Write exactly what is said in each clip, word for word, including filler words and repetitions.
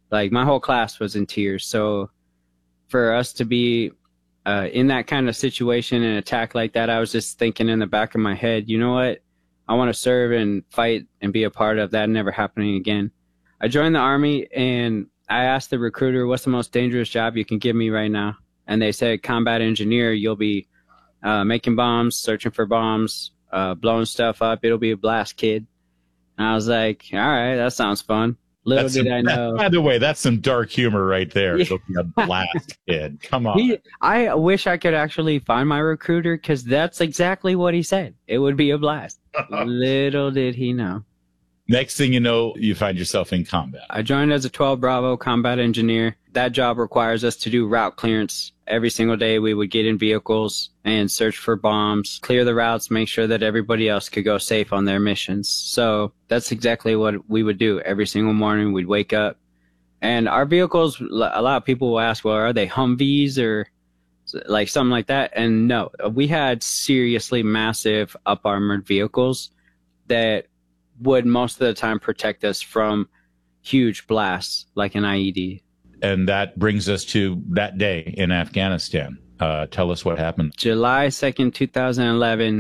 Like my whole class was in tears. So for us to be uh, in that kind of situation and attack like that, I was just thinking in the back of my head, you know what? I want to serve and fight and be a part of that never happening again. I joined the Army and I asked the recruiter, what's the most dangerous job you can give me right now? And they said, combat engineer. You'll be uh, making bombs, searching for bombs, uh, blowing stuff up. It'll be a blast, kid. And I was like, all right, that sounds fun. Little That's did some, I know. By the way, that's some dark humor right there. Yeah. It'll be a blast, kid. Come on. He, I wish I could actually find my recruiter because that's exactly what he said. It would be a blast. Little did he know. Next thing you know, you find yourself in combat. I joined as a twelve Bravo combat engineer. That job requires us to do route clearance. Every single day we would get in vehicles and search for bombs, clear the routes, make sure that everybody else could go safe on their missions. So that's exactly what we would do. Every single morning we'd wake up. And our vehicles, a lot of people will ask, well, are they Humvees or like something like that? And no, we had seriously massive up-armored vehicles that would most of the time protect us from huge blasts like an I E D. And that brings us to that day in Afghanistan. Uh, tell us what happened. July second, two thousand eleven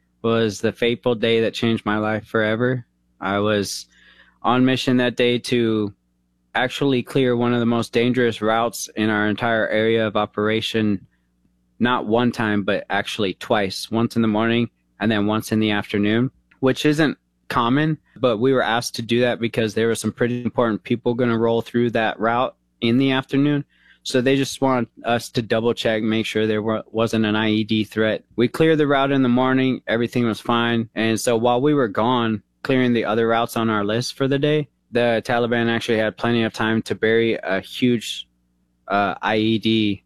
was the fateful day that changed my life forever. I was on mission that day to actually clear one of the most dangerous routes in our entire area of operation, not one time, but actually twice, once in the morning and then once in the afternoon, which isn't common, but we were asked to do that because there were some pretty important people going to roll through that route in the afternoon. So they just wanted us to double check, make sure there were, wasn't an I E D threat. We cleared the route in the morning. Everything was fine. And so while we were gone, clearing the other routes on our list for the day, the Taliban actually had plenty of time to bury a huge uh, I E D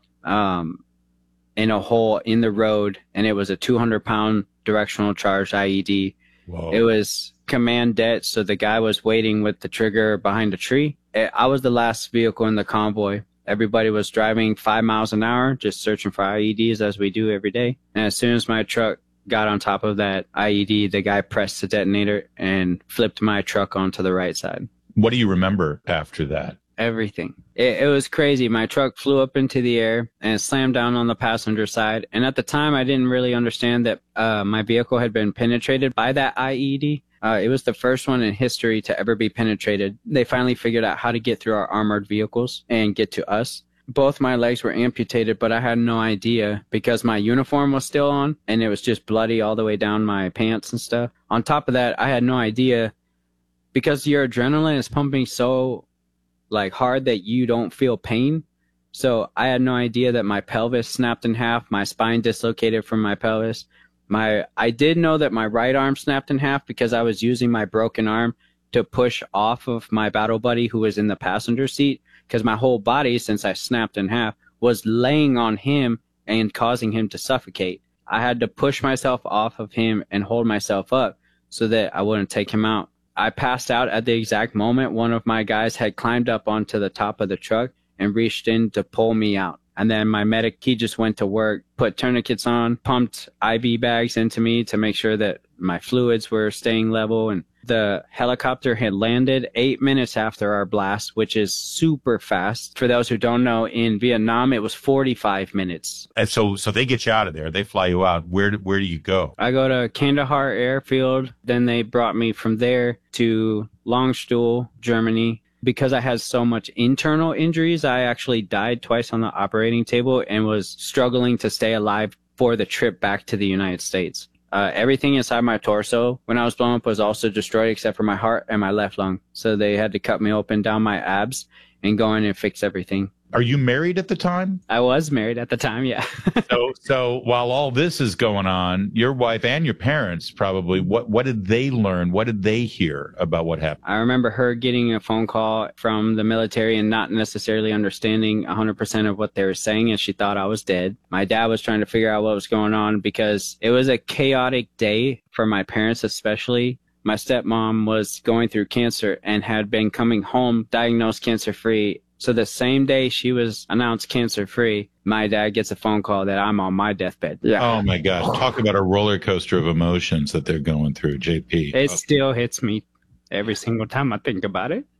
um, in a hole in the road. And it was a two hundred pound directional charge I E D. Whoa. It was command det, so the guy was waiting with the trigger behind a tree. I was the last vehicle in the convoy. Everybody was driving five miles an hour, just searching for I E Ds as we do every day. And as soon as my truck got on top of that I E D, the guy pressed the detonator and flipped my truck onto the right side. What do you remember after that? Everything. It, it was crazy. My truck flew up into the air and slammed down on the passenger side. And at the time, I didn't really understand that uh, my vehicle had been penetrated by that I E D. Uh, it was the first one in history to ever be penetrated. They finally figured out how to get through our armored vehicles and get to us. Both my legs were amputated, but I had no idea because my uniform was still on and it was just bloody all the way down my pants and stuff. On top of that, I had no idea because your adrenaline is pumping so like hard that you don't feel pain. So I had no idea that my pelvis snapped in half, my spine dislocated from my pelvis. My I did know that my right arm snapped in half because I was using my broken arm to push off of my battle buddy who was in the passenger seat, because my whole body, since I snapped in half, was laying on him and causing him to suffocate. I had to push myself off of him and hold myself up so that I wouldn't take him out. I passed out at the exact moment one of my guys had climbed up onto the top of the truck and reached in to pull me out. And then my medic, he just went to work, put tourniquets on, pumped I V bags into me to make sure that my fluids were staying level. And the helicopter had landed eight minutes after our blast, which is super fast. For those who don't know, in Vietnam, it was forty-five minutes. And so so they get you out of there. They fly you out. Where, where do you go? I go to Kandahar Airfield. Then they brought me from there to Landstuhl, Germany. Because I had so much internal injuries, I actually died twice on the operating table and was struggling to stay alive for the trip back to the United States. Uh, everything inside my torso when I was blown up was also destroyed except for my heart and my left lung. So they had to cut me open down my abs and go in and fix everything. Are you married at the time? I was married at the time, yeah. so so while all this is going on, your wife and your parents probably, what, what did they learn? What did they hear about what happened? I remember her getting a phone call from the military and not necessarily understanding one hundred percent of what they were saying, and she thought I was dead. My dad was trying to figure out what was going on because it was a chaotic day for my parents especially. My stepmom was going through cancer and had been coming home diagnosed cancer-free. So the same day she was announced cancer-free, my dad gets a phone call that I'm on my deathbed. Yeah. Oh, my gosh. Talk about a roller coaster of emotions that they're going through, J P. It still hits me every single time I think about it.